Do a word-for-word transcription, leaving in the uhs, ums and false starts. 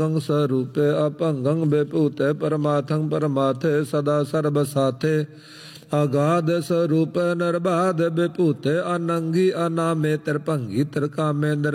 स्वरूपे अपंगं विभूते परमार्थं परमार्थे सदा सर्व साथे अगाध स्वरूप निर्बाध विभूते अनंगी अनामे त्रिभंगी त्रिकामे